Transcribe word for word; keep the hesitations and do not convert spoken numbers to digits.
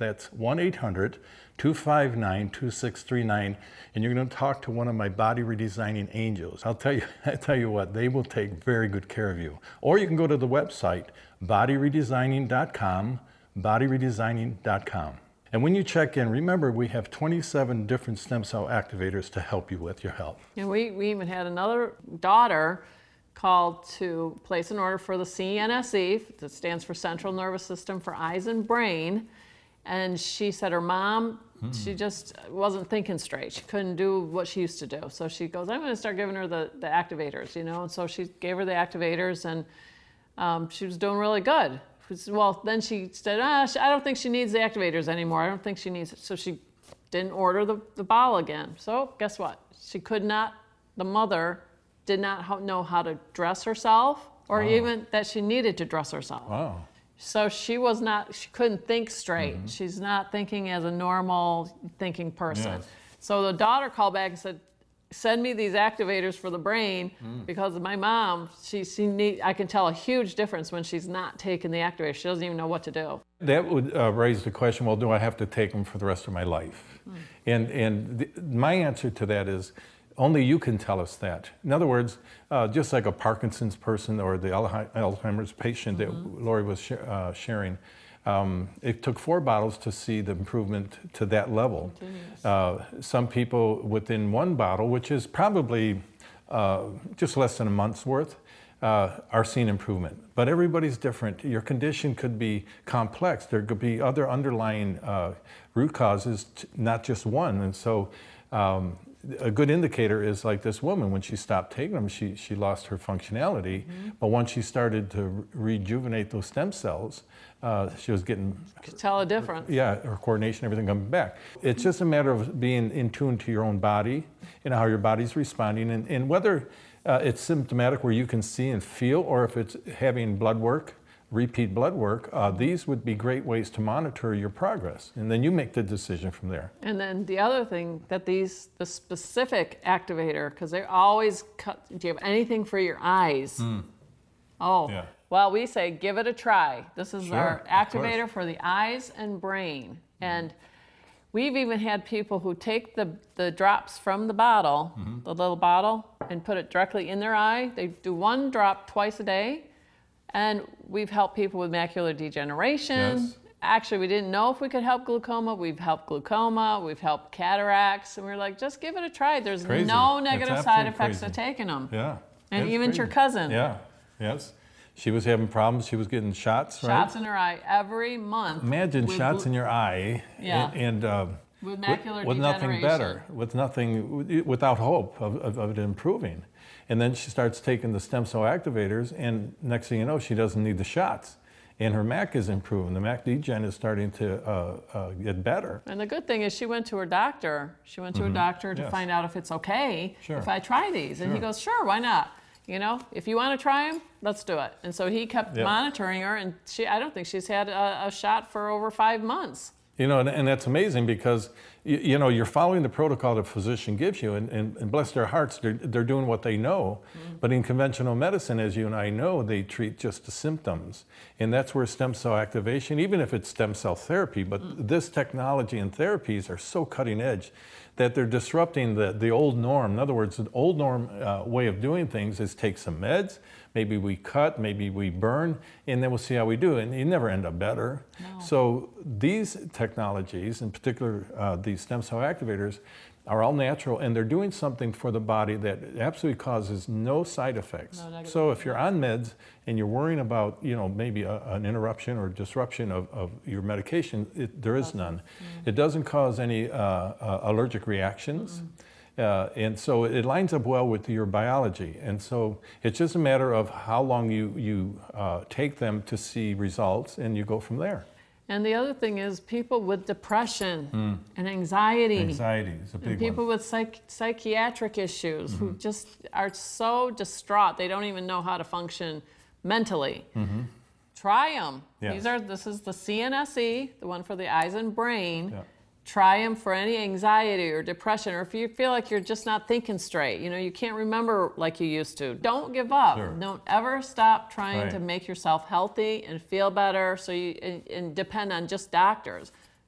That's one eight hundred, two five nine, two six three nine. And you're going to talk to one of my body redesigning angels. I'll tell you, I tell you what, they will take very good care of you. Or you can go to the website, body redesigning dot com, body redesigning dot com. And when you check in, remember we have twenty-seven different stem cell activators to help you with your health. And we, we even had another daughter called to place an order for the C N S E, that stands for Central Nervous System for Eyes and Brain. And she said her mom, mm. she just wasn't thinking straight. She couldn't do what she used to do. So she goes, I'm going to start giving her the, the activators, you know. And so she gave her the activators, and um, she was doing really good. Well, then she said, ah, I don't think she needs the activators anymore. I don't think she needs it. So she didn't order the, the bottle again. So guess what? She could not, the mother did not know how to dress herself, or wow. even that she needed to dress herself. Wow. So she was not, she couldn't think straight. Mm-hmm. She's not thinking as a normal thinking person. Yes. So the daughter called back and said, send me these activators for the brain, mm. because my mom, she, she need, I can tell a huge difference when she's not taking the activator. She doesn't even know what to do. That would uh, raise the question, well, do I have to take them for the rest of my life? Mm. And, and the, my answer to that is, only you can tell us that. In other words, uh, just like a Parkinson's person or the Alzheimer's patient mm-hmm. that Lori was sh- uh, sharing, Um, it took four bottles to see the improvement to that level. Uh, some people within one bottle, which is probably uh, just less than a month's worth, uh, are seeing improvement. But everybody's different. Your condition could be complex. There could be other underlying uh, root causes, t- not just one. And so um, a good indicator is like this woman, when she stopped taking them, she, she lost her functionality. Mm-hmm. But once she started to re- rejuvenate those stem cells, Uh, she was getting... Could tell a difference. Yeah, her coordination, everything coming back. It's just a matter of being in tune to your own body and how your body's responding, and, and whether uh, it's symptomatic where you can see and feel, or if it's having blood work, repeat blood work. Uh, these would be great ways to monitor your progress, and then you make the decision from there. And then the other thing that these, the specific activator, because they always cut, do you have anything for your eyes? Mm. Oh. Yeah. Well, we say give it a try. This is sure, our activator for the eyes and brain. And we've even had people who take the, the drops from the bottle, mm-hmm. the little bottle, and put it directly in their eye. They do one drop twice a day. And we've helped people with macular degeneration. Yes. Actually, we didn't know if we could help glaucoma. We've helped glaucoma. We've helped cataracts. And we we're like, just give it a try. There's crazy. no negative side effects crazy. to taking them. Yeah. And even crazy. your cousin. Yeah. Yes. She was having problems. She was getting shots, right? Shots in her eye every month. Imagine shots in your eye, yeah. and, and uh, with macular with, with nothing better, with nothing, without hope of, of, of it improving. And then she starts taking the stem cell activators, and next thing you know, she doesn't need the shots, and her mac is improving. The mac degen is starting to uh, uh, get better. And the good thing is, she went to her doctor. She went to mm-hmm. her doctor to yes. find out if it's okay sure. if I try these, sure. and he goes, "Sure, why not? You know, if you want to try them, let's do it." And so he kept yep. monitoring her, and she, I don't think she's had a, a shot for over five months. You know, and, and that's amazing because, you, you know, you're following the protocol the physician gives you, and, and, and bless their hearts, they're, they're doing what they know. Mm-hmm. But in conventional medicine, as you and I know, they treat just the symptoms. And that's where stem cell activation, even if it's stem cell therapy, but mm-hmm. this technology and therapies are so cutting edge that they're disrupting the, the old norm. In other words, the old norm uh, way of doing things is take some meds, maybe we cut, maybe we burn, and then we'll see how we do. And you never end up better. No. So these technologies, in particular uh, these stem cell activators, are all natural, and they're doing something for the body that absolutely causes no side effects. No so if you're on meds and you're worrying about, you know, maybe a, an interruption or disruption of, of your medication, it, there is none. Mm-hmm. It doesn't cause any uh, uh, allergic reactions. Mm-hmm. Uh, and so it lines up well with your biology. And so it's just a matter of how long you, you uh, take them to see results, and you go from there. And the other thing is people with depression mm. and anxiety. Anxiety is a big and people one. with psych- psychiatric issues mm-hmm. who just are so distraught they don't even know how to function mentally. Mm-hmm. Try them. Yes. These are. This is the C N S E, the one for the eyes and brain. Yeah. Try them for any anxiety or depression, or if you feel like you're just not thinking straight, you know, you can't remember like you used to. Don't give up. Sure. Don't ever stop trying right. to make yourself healthy and feel better, so you and, and depend on just doctors.